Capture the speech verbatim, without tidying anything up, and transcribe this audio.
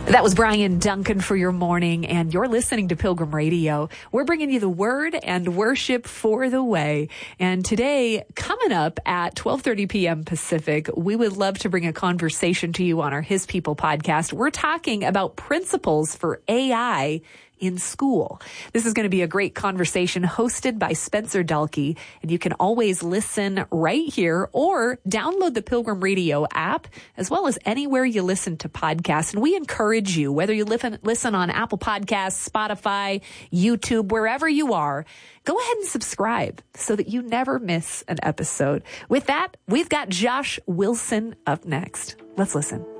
That was Brian Duncan for your morning, and you're listening to Pilgrim Radio. We're bringing you the word and worship for the way. And today, coming up at twelve thirty p.m. Pacific, we would love to bring a conversation to you on our His People podcast. We're talking about principles for A I in school. This is going to be a great conversation hosted by Spencer Dalkey, and you can always listen right here or download the Pilgrim Radio app, as well as anywhere you listen to podcasts. And we encourage you, whether you listen, listen on Apple Podcasts, Spotify, YouTube, wherever you are, go ahead and subscribe so that you never miss an episode. With that, we've got Josh Wilson up next. Let's listen.